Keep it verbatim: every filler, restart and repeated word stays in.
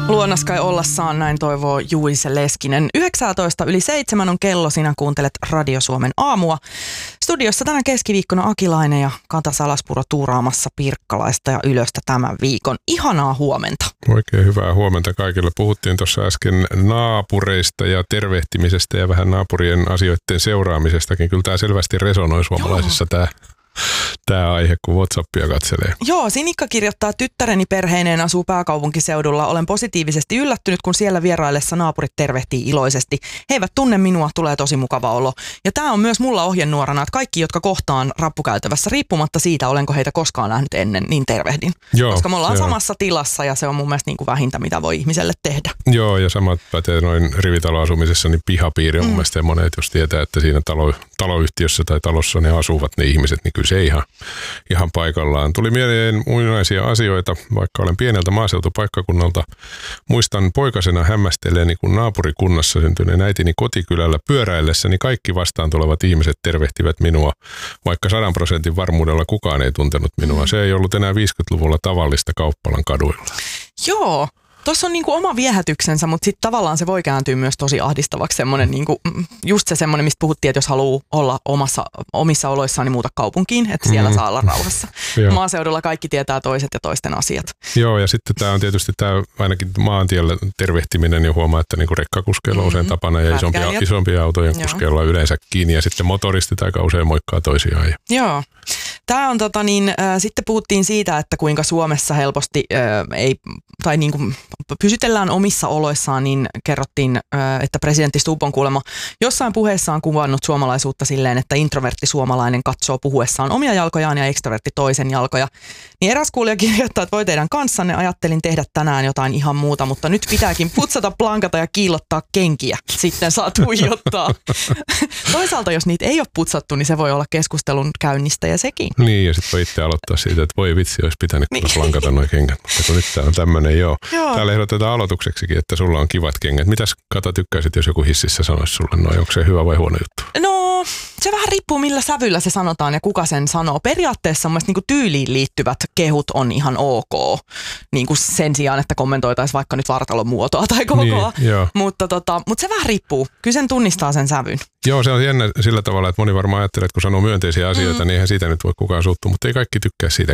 Luonnos kai ollassaan, näin toivoo Juise Leskinen. yhdeksäntoista yli seitsemän on kello, sinä kuuntelet Radio Suomen aamua. Studiossa tänä keskiviikkona Akilainen ja Kata Salaspuro tuuraamassa Pirkkalaista ja Ylöstä tämän viikon. Ihanaa huomenta. Oikein hyvää huomenta kaikille. Puhuttiin tuossa äsken naapureista ja tervehtimisestä ja vähän naapurien asioiden seuraamisestakin. Kyllä tämä selvästi resonoi suomalaisissa tämä. Tämä aihe, kun WhatsAppia katselee. Joo, Sinikka kirjoittaa, tyttäreni perheineen asuu pääkaupunkiseudulla. Olen positiivisesti yllättynyt, kun siellä vieraillessa naapurit tervehtii iloisesti. He eivät tunne minua, tulee tosi mukava olo. Ja tämä on myös mulla ohjenuorana, että kaikki, jotka kohtaan rappukäytävässä, riippumatta siitä, olenko heitä koskaan nähnyt ennen, niin tervehdin. Joo, koska me ollaan samassa tilassa ja se on mun mielestä niin kuin vähintä, mitä voi ihmiselle tehdä. Joo, ja samat pätee noin rivitaloasumisessa, niin pihapiiri on mm. mun mielestä semmoinen, että jos tietää, että siinä talo, taloyhtiössä tai talossa ne asuvat ne ihmiset, niin kyllä se ihan, ihan paikallaan. Tuli mieleen muinaisia asioita, vaikka olen pieneltä maaseutupaikkakunnalta. Muistan poikasena hämmästeleeni, kun naapurikunnassa syntyneen äitini kotikylällä pyöräillessäni kaikki vastaan tulevat ihmiset tervehtivät minua, vaikka sadan prosentin varmuudella kukaan ei tuntenut minua. Se ei ollut enää viisikymmentäluvulla tavallista Kauppalan kaduilla. Joo. Tuossa on niinku oma viehätyksensä, mutta sitten tavallaan se voi kääntyä myös tosi ahdistavaksi. Semmoinen niinku, just se semmoinen, mistä puhuttiin, että jos haluaa olla omassa, omissa oloissaan, niin muuta kaupunkiin, että siellä mm. saa olla rauhassa. Maaseudulla kaikki tietää toiset ja toisten asiat. Joo, ja sitten tämä on tietysti tämä ainakin maantiellä tervehtiminen, ja huomaa, että niinku rekkakuskeilla on usein tapana, ja isompia, isompia autojen kuskeilla on yleensä kiinni, ja sitten motoristit aika usein moikkaa toisiaan. Ja. Joo. Tämä on tota niin, äh, sitten puhuttiin siitä, että kuinka Suomessa helposti äh, ei, tai niin kuin pysytellään omissa oloissaan, niin kerrottiin, äh, että presidentti Stubb on kuulemma jossain puheessaan kuvannut suomalaisuutta silleen, että introvertti suomalainen katsoo puhuessaan omia jalkojaan ja ekstrovertti toisen jalkoja. Niin eräs kuulija kirjoittaa, että voi teidän kanssanne, ajattelin tehdä tänään jotain ihan muuta, mutta nyt pitääkin putsata, plankata ja kiillottaa kenkiä. Sitten saa tuijottaa. Toisaalta, jos niitä ei ole putsattu, niin se voi olla keskustelun käynnistäjä sekin. Niin, ja sitten voi itse aloittaa siitä, että voi vitsi, olisi pitänyt niin. plankata nuo kengät, mutta kun nyt tämä on tämmöinen, joo. joo. Täällä ehdotetaan aloitukseksikin, että sulla on kivat kengät. Mitäs Kata tykkäisit, jos joku hississä sanoisi sulle noin, onko se hyvä vai huono juttu? No, se vähän riippuu millä sävyllä se sanotaan ja kuka sen sanoo. Periaatteessa mun mielestä niinku tyyliin liittyvät kehut on ihan ok, niin kuin sen sijaan, että kommentoitaisiin vaikka nyt vartalon muotoa tai kokoa, niin, mutta, tota, mutta se vähän riippuu. Kyllä sen tunnistaa sen sävyn. Joo, se on jännä sillä tavalla, että moni varmaan ajattelee, että kun sanoo myönteisiä asioita, mm. niin eihän siitä nyt voi kukaan suuttua, mutta ei kaikki tykkää siitä